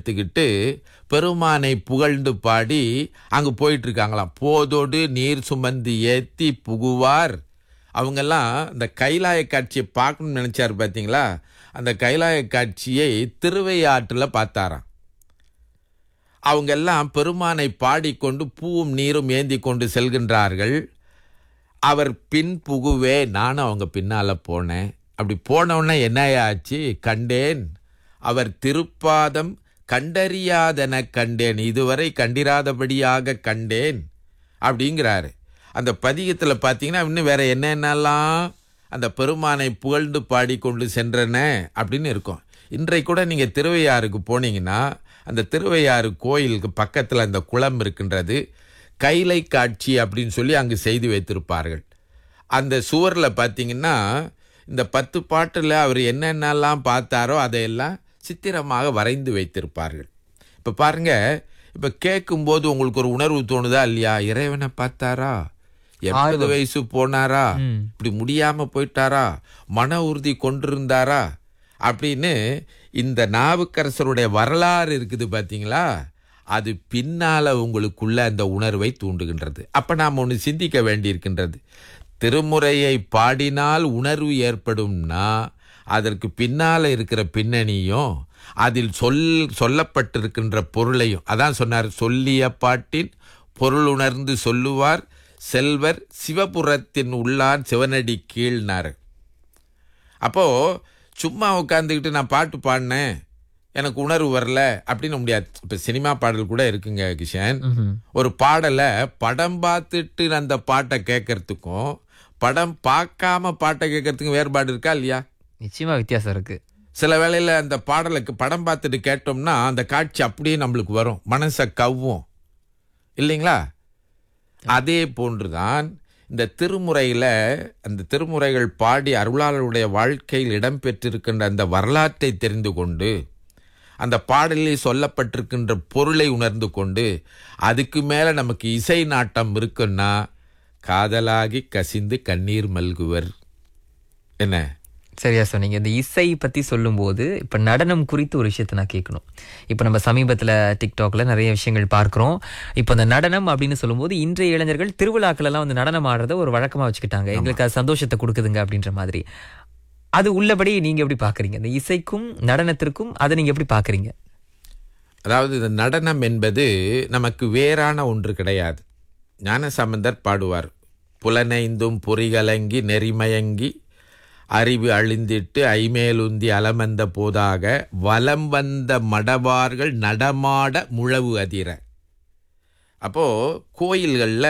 எடுத்துக்கிட்டு பெருமானை புகழ்ந்து பாடி அங்கே போயிட்டு இருக்காங்களாம். போதோடு நீர் சுமந்து ஏத்தி புகுவார். அவங்கெல்லாம் இந்த கைலாய காட்சியை பார்க்கணும்னு நினைச்சாரு பார்த்தீங்களா? அந்த கைலாய காட்சியை திருவையாற்றில் பார்த்தாராம். அவங்கெல்லாம் பெருமானை பாடிக்கொண்டு பூவும் நீரும் ஏந்தி கொண்டு செல்கின்றார்கள். அவர் பின் புகுவே, நானும் அவங்க பின்னால் போனேன். அப்படி போனவுடனே என்ன ஆச்சு? கண்டேன் அவர் திருப்பாதம் கண்டறியாதென கண்டேன், இதுவரை கண்டிராதபடியாக கண்டேன் அப்படிங்கிறாரு. அந்த பதிகத்தில் பார்த்தீங்கன்னா இன்னும் வேற என்னென்னலாம் அந்த பெருமானை புகழ்ந்து பாடிக்கொண்டு சென்றன அப்படின்னு இருக்கும். இன்றைக்கு கூட நீங்கள் திருவையாறுக்கு போனீங்கன்னா அந்த திருவையாறு கோயிலுக்கு பக்கத்தில் அந்த குளம் இருக்கின்றது. கைலை காட்சி அப்படின்னு சொல்லி அங்கு செய்து வைத்திருப்பார்கள். அந்த சுவரில் பார்த்தீங்கன்னா இந்த 10 பாட்டில் அவர் என்னென்னலாம் பார்த்தாரோ அதையெல்லாம் சித்திரமாக வரைந்து வைத்திருப்பார்கள். இப்போ பாருங்க, இப்போ கேட்கும்போது உங்களுக்கு ஒரு உணர்வு தோணுதா இல்லையா? இறைவனை பார்த்தாரா? 80 வயசு போனாரா? இப்படி முடியாம போயிட்டாரா? மன உறுதி கொண்டிருந்தாரா? அப்படின்னு இந்த நாவுக்கரசருடைய வரலாறு இருக்குது பார்த்தீங்களா? அது பின்னால உங்களுக்குள்ள அந்த உணர்வை தூண்டுகின்றது. அப்ப நாம் ஒன்று சிந்திக்க வேண்டியிருக்கின்றது. திருமுறையை பாடினால் உணர்வு ஏற்படும்னா அதற்கு பின்னால இருக்கிற பின்னணியும் அதில் சொல்லப்பட்டிருக்கின்ற பொருளையும் அதான் சொன்னார். சொல்லிய பாட்டின் பொருள் உணர்ந்து சொல்லுவார் செல்வர் சிவபுரத்தின் உள்ளான் சிவனடி கீழ்னார். அப்போ சும்மா உட்காந்துக்கிட்டு நான் பாட்டு பாடினேன் எனக்கு உணர்வு வரல அப்படின்னு முடியாது. இப்போ சினிமா பாடல் கூட இருக்குங்க கிஷன். ஒரு பாடலை படம் பார்த்துட்டு அந்த பாட்டை கேட்கறதுக்கும் படம் பார்க்காம பாட்டை கேட்கறதுக்கும் வேறுபாடு இருக்கா இல்லையா? நிச்சயமா வித்தியாசம் இருக்கு. சில வேளையில் அந்த பாடலுக்கு படம் பார்த்துட்டு கேட்டோம்னா அந்த காட்சி அப்படியே நம்மளுக்கு வரும், மனசை கவ்வும் இல்லைங்களா? அதே போன்றுதான் இந்த திருமுறையில் அந்த திருமுறைகள் பாடி அருளாளருடைய வாழ்க்கையில் இடம்பெற்றிருக்கின்ற அந்த வரலாற்றை தெரிந்து கொண்டு அந்த பாடலில் சொல்லப்பட்டிருக்கின்ற பொருளை உணர்ந்து கொண்டு அதுக்கு மேலே நமக்கு இசை நாட்டம் இருக்குன்னா காதலாகி கசிந்து கண்ணீர் மல்குவர். என்ன சரியா சொன்னீங்க. இந்த இசை பத்தி சொல்லும்போது இப்ப நடனம் குறித்து ஒரு விஷயத்தை நான் கேட்கணும். இப்ப நம்ம சமீபத்துல டிக்டாக்ல நிறைய விஷயங்கள் பார்க்கிறோம். இப்ப இந்த நடனம் அப்படின்னு சொல்லும்போது இன்றைய இளைஞர்கள் திருவிழாக்கள் எல்லாம் வந்து நடனம் ஆடுறத ஒரு வழக்கமா வச்சுக்கிட்டாங்க. எங்களுக்கு அது சந்தோஷத்தை கொடுக்குதுங்க அப்படின்ற மாதிரி. அது உள்ளபடி நீங்க எப்படி பாக்குறீங்க? இந்த இசைக்கும் நடனத்திற்கும் அதை நீங்க எப்படி பாக்குறீங்க? அதாவது இந்த நடனம் என்பது நமக்கு வேறான ஒன்று கிடையாது. ஞானசம்பந்தர் பாடுவார், புலனைந்தும் பொறிகலங்கி நெறிமயங்கி அறிவு அழிந்திட்டு ஐமேலுந்தி அலமந்த போதாக வலம் வந்த மடவார்கள் நடமாட முழவு அதிர. அப்போ கோயில்களில்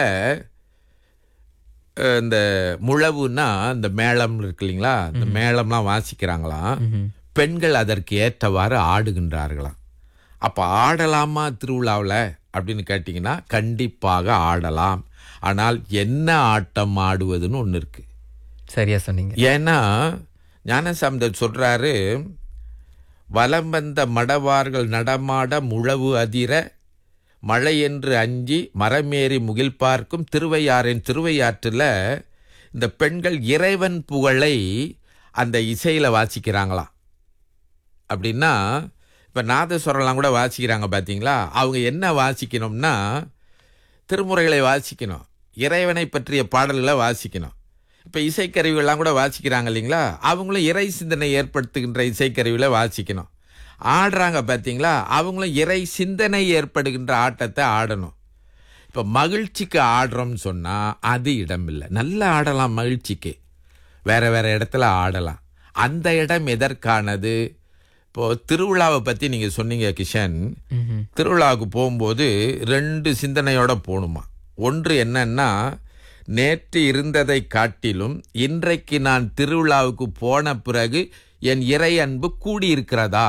இந்த முழவுன்னா இந்த மேளம் இருக்கு இல்லைங்களா? இந்த மேளம்லாம் வாசிக்கிறாங்களாம். பெண்கள் அதற்கு ஏற்றவாறு ஆடுகின்றார்களாம். அப்போ ஆடலாமா திருவிழாவில் அப்படின்னு கேட்டிங்கன்னா கண்டிப்பாக ஆடலாம். ஆனால் என்ன ஆட்டம் ஆடுவதுன்னு ஒன்று இருக்கு. சரியா சொன்னீங்க. ஏன்னா ஞானசம்பந்தர் சொல்றாரு, வலம் வந்த மடவார்கள் நடமாட முழவு அதிர மழை என்று அஞ்சி மரமேறி முகில் பார்க்கும் திருவையாற்றில் இந்த பெண்கள் இறைவன் புகழை அந்த இசையில் வாசிக்கிறாங்களாம். அப்படின்னா இப்போ நாதஸ்வரம்லாம் கூட வாசிக்கிறாங்க பார்த்தீங்களா? அவங்க என்ன வாசிக்கணும்னா திருமுறைகளை வாசிக்கணும், இறைவனை பற்றிய பாடல்களை வாசிக்கணும். இப்போ இசைக்கருவிகள்லாம் கூட வாசிக்கிறாங்க இல்லைங்களா? அவங்களும் இறை சிந்தனை ஏற்படுத்துகின்ற இசைக்கருவிகளை வாசிக்கணும். ஆடுறாங்க பார்த்தீங்களா? அவங்களும் இறை சிந்தனை ஏற்படுகின்ற ஆட்டத்தை ஆடணும். இப்போ மகிழ்ச்சிக்கு ஆடுறோம்னு சொன்னால் அது இடம் இல்லை. நல்லா ஆடலாம், மகிழ்ச்சிக்கு வேற வேற இடத்துல ஆடலாம். அந்த இடம் எதற்கானது? இப்போது திருவிழாவை பற்றி நீங்கள் சொன்னீங்க கிஷன். திருவிழாவுக்கு போகும்போது 2 சிந்தனையோட போகணுமா. ஒன்று என்னன்னா, நேற்று இருந்ததை காட்டிலும் இன்றைக்கு நான் திருவிழாவுக்கு போன பிறகு என் இறை அன்பு கூடியிருக்கிறதா?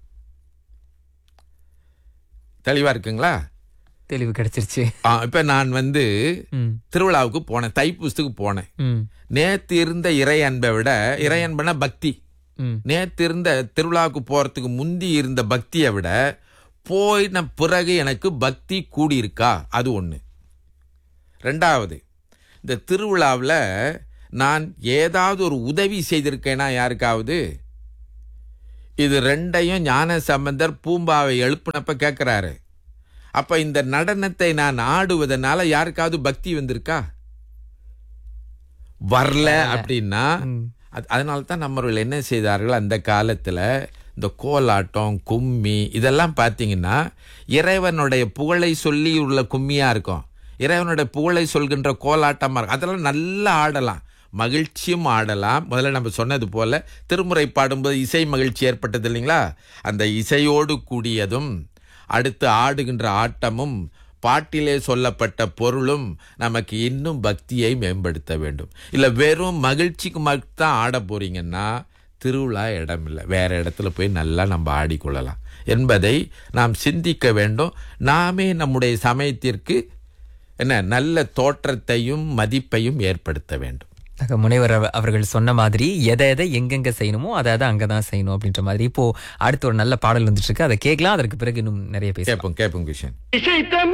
தெளிவா இருக்குங்களா? தெளிவு கிடைச்சிருச்சு. இப்ப நான் திருவிழாவுக்கு போனேன், தைப்பூசத்துக்கு போனேன். நேத்து இருந்த இறை அன்பை விட, இறை அன்பனா பக்தி, நேத்து இருந்த திருவிழாவுக்கு போறதுக்கு முந்தி இருந்த பக்தியை விட போயின பிறகு எனக்கு பக்தி கூடியிருக்கா? அது ஒண்ணு. ரெண்டாவது, இந்த திருவிழாவில் நான் ஏதாவது ஒரு உதவி செய்திருக்கேனா யாருக்காவது? இது ரெண்டையும் ஞான சம்பந்தர் பூம்பாவை எழுப்புனப்ப கேட்கிறாரு. அப்ப இந்த நடனத்தை நான் ஆடுவதனால யாருக்காவது பக்தி வந்திருக்கா? வரல அப்படின்னா அதனால தான் நம்மவர்கள் என்ன செய்தார்கள் அந்த காலத்துல, இந்த கோலாட்டம், கும்மி இதெல்லாம் பார்த்தீங்கன்னா இறைவனுடைய புகழை சொல்லி உள்ள கும்மியா இருக்கும், இறைவனுடைய புகழை சொல்கின்ற கோலாட்டமா இருக்கும். அதெல்லாம் நல்லா ஆடலாம், மகிழ்ச்சியும் ஆடலாம். முதல்ல நம்ம சொன்னது போல திருமுறை பாடும்போது இசை மகிழ்ச்சி ஏற்பட்டது இல்லைங்களா? அந்த இசையோடு கூடியதும் அடுத்து ஆடுகின்ற ஆட்டமும் பாட்டிலே சொல்லப்பட்ட பொருளும் நமக்கு இன்னும் பக்தியை மேம்படுத்த வேண்டும். இல்லை வெறும் மகிழ்ச்சிக்கு மட்டும் ஆட போறீங்கன்னா திருவிழா இடம் இல்லை, வேற இடத்துல போய் நல்லா நம்ம ஆடிக்கொள்ளலாம் என்பதை நாம் சிந்திக்க வேண்டும். நாமே நம்முடைய சமயத்திற்கு நல்ல தோற்றத்தையும் மதிப்பையும் ஏற்படுத்த வேண்டும். முனைவர் அவர்கள் சொன்ன மாதிரி எதை எங்கெங்க செய்யணுமோ அதை அங்கதான் செய்யணும் அப்படின்ற மாதிரி. இப்போ அடுத்து ஒரு நல்ல பாடல் வந்துட்டு இருக்கு, அதை கேட்கலாம். அதற்கு பிறகு இன்னும் நிறைய பேச கேட்போம் கிஷன்.